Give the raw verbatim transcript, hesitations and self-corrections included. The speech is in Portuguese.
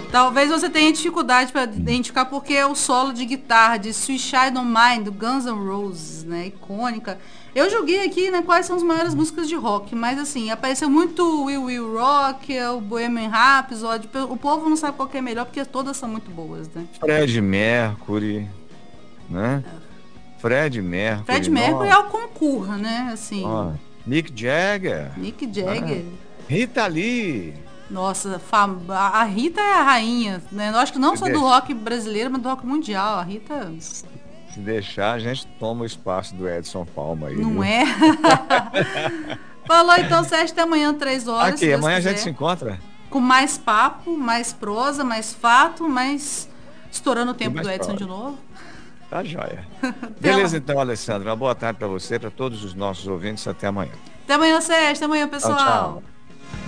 Talvez você tenha dificuldade para identificar porque é o solo de guitarra de Sweet Child O' Mine, do Guns N' Roses, né? Icônica. Eu joguei aqui, né, quais são as maiores músicas de rock, mas assim, apareceu muito Will Will Rock, o Bohemian Rhapsody, o povo não sabe qual que é melhor porque todas são muito boas, né? Fred Mercury, né? Fred Fred Mercury, Mercury nossa, é o concurso, né? Assim, Mick Jagger, Mick né? Jagger. Rita Lee, Nossa, fam- a a Rita é a rainha, né? Eu acho que não se só do deixar, rock brasileiro, mas do rock mundial. A Rita se deixar, a gente toma o espaço do Edson Palma aí, não viu? é. Falou então, Sérgio, até amanhã, três horas, se Aqui, Deus amanhã a gente se quiser. encontra. Com mais papo, mais prosa, mais fato, mais estourando o E tempo mais do Edson de prosa. novo. Tá joia. Até lá. Beleza, então, Alessandro. Uma boa tarde para você, para todos os nossos ouvintes. Até amanhã. Até amanhã, Sérgio. Até amanhã, Tchau, pessoal. tchau.